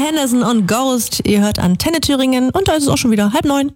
Hennessy und Ghost. Ihr hört Antenne Thüringen und da ist es auch schon wieder 8:30.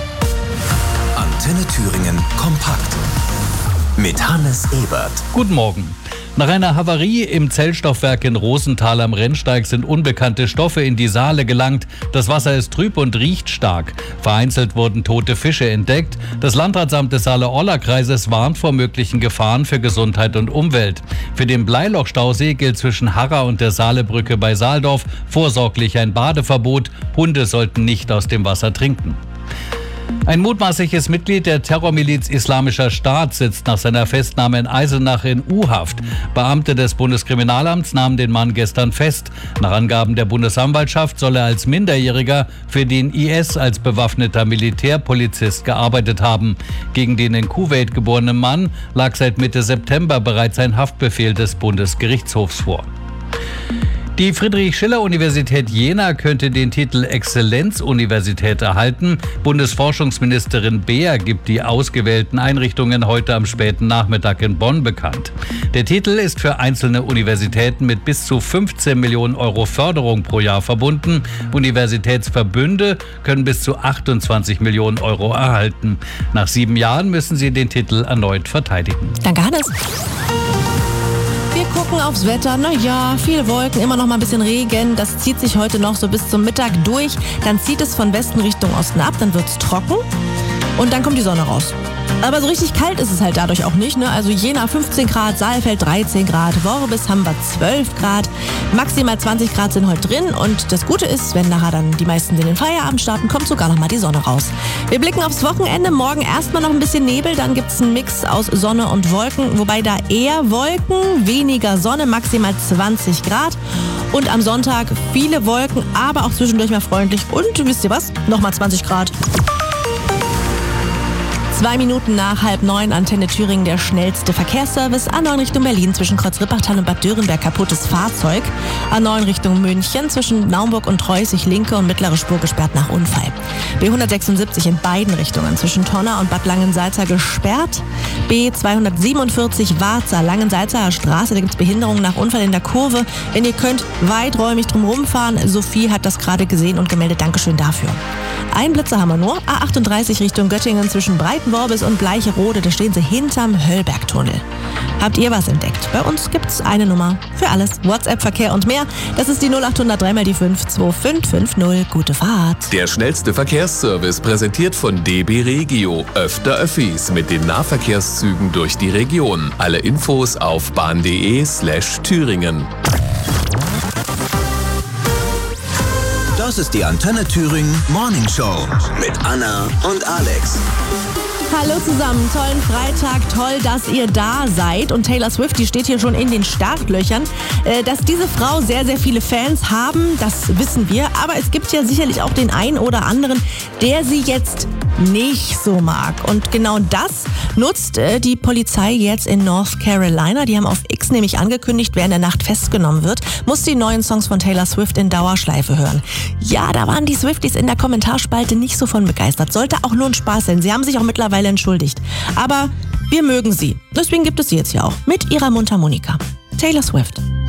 Antenne Thüringen kompakt mit Hannes Ebert. Guten Morgen. Nach einer Havarie im Zellstoffwerk in Rosenthal am Rennsteig sind unbekannte Stoffe in die Saale gelangt. Das Wasser ist trüb und riecht stark. Vereinzelt wurden tote Fische entdeckt. Das Landratsamt des Saale-Orla-Kreises warnt vor möglichen Gefahren für Gesundheit und Umwelt. Für den Bleiloch-Stausee gilt zwischen Harra und der Saalebrücke bei Saaldorf vorsorglich ein Badeverbot. Hunde sollten nicht aus dem Wasser trinken. Ein mutmaßliches Mitglied der Terrormiliz Islamischer Staat sitzt nach seiner Festnahme in Eisenach in U-Haft. Beamte des Bundeskriminalamts nahmen den Mann gestern fest. Nach Angaben der Bundesanwaltschaft soll er als Minderjähriger für den IS als bewaffneter Militärpolizist gearbeitet haben. Gegen den in Kuwait geborenen Mann lag seit Mitte September bereits ein Haftbefehl des Bundesgerichtshofs vor. Die Friedrich-Schiller-Universität Jena könnte den Titel Exzellenzuniversität erhalten. Bundesforschungsministerin Beer gibt die ausgewählten Einrichtungen heute am späten Nachmittag in Bonn bekannt. Der Titel ist für einzelne Universitäten mit bis zu 15 Millionen Euro Förderung pro Jahr verbunden. Universitätsverbünde können bis zu 28 Millionen Euro erhalten. Nach 7 Jahren müssen sie den Titel erneut verteidigen. Danke, Hannes. Wir gucken aufs Wetter. Naja, viele Wolken, immer noch mal ein bisschen Regen. Das zieht sich heute noch so bis zum Mittag durch. Dann zieht es von Westen Richtung Osten ab, dann wird es trocken und dann kommt die Sonne raus. Aber so richtig kalt ist es halt dadurch auch nicht, ne? Also Jena 15 Grad, Saalfeld 13 Grad, Worbis haben wir 12 Grad, maximal 20 Grad sind heute drin und das Gute ist, wenn nachher dann die meisten in den Feierabend starten, kommt sogar noch mal die Sonne raus. Wir blicken aufs Wochenende, morgen erstmal noch ein bisschen Nebel, dann gibt es einen Mix aus Sonne und Wolken, wobei da eher Wolken, weniger Sonne, maximal 20 Grad und am Sonntag viele Wolken, aber auch zwischendurch mal freundlich und wisst ihr was, nochmal 20 Grad. 2 Minuten nach 8:30, Antenne Thüringen, der schnellste Verkehrsservice. A9 Richtung Berlin zwischen Kreuz-Rippachtal und Bad Dörenberg kaputtes Fahrzeug. A9 Richtung München zwischen Naumburg und Treusig linke und mittlere Spur gesperrt nach Unfall. B176 in beiden Richtungen zwischen Tonna und Bad Langensalza gesperrt. B247 Warza, Langensalza Straße, da gibt es Behinderungen nach Unfall in der Kurve. Wenn ihr könnt, weiträumig drum rumfahren. Sophie hat das gerade gesehen und gemeldet. Dankeschön dafür. Ein Blitzer haben wir nur. A38 Richtung Göttingen zwischen Breitenworbis und Bleicherode. Da stehen sie hinterm Höllbergtunnel. Habt ihr was entdeckt? Bei uns gibt's eine Nummer für alles. WhatsApp, Verkehr und mehr. Das ist die 0800 3 mal die 5 2550. Gute Fahrt. Der schnellste Verkehrsservice präsentiert von DB Regio. Öfter Öffis mit den Nahverkehrszügen durch die Region. Alle Infos auf bahn.de/Thüringen. Das ist die Antenne Thüringen Morning Show mit Anna und Alex. Hallo zusammen, tollen Freitag, toll, dass ihr da seid. Und Taylor Swift, die steht hier schon in den Startlöchern. Dass diese Frau sehr, sehr viele Fans haben, das wissen wir. Aber es gibt ja sicherlich auch den einen oder anderen, der sie jetzt nicht so mag. Und genau das nutzt die Polizei jetzt in North Carolina. Die haben auf X nämlich angekündigt, wer in der Nacht festgenommen wird, muss die neuen Songs von Taylor Swift in Dauerschleife hören. Ja, da waren die Swifties in der Kommentarspalte nicht so von begeistert. Sollte auch nur ein Spaß sein. Sie haben sich auch mittlerweile entschuldigt. Aber wir mögen sie. Deswegen gibt es sie jetzt ja auch mit ihrer Mundharmonika. Taylor Swift.